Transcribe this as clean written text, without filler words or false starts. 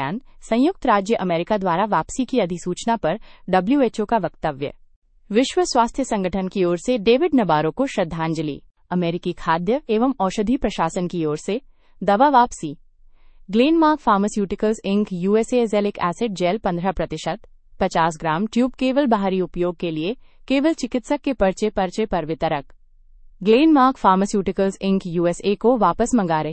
दरमियान संयुक्त राज्य अमेरिका द्वारा वापसी की अधिसूचना पर WHO का वक्तव्य। विश्व स्वास्थ्य संगठन की ओर से डेविड नबारो को श्रद्धांजलि। अमेरिकी खाद्य एवं औषधि प्रशासन की ओर से दवा वापसी। Glenmark pharmaceuticals ink USA azelaic acid jail 15% 50 ग्राम ट्यूब केवल बाहरी उपयोग के लिए केवल चिकित्सक के पर्चे पर वितरक। ग्लेनमार्क फार्मास्यूटिकल्स इंक यूएसए को वापस मंगा रही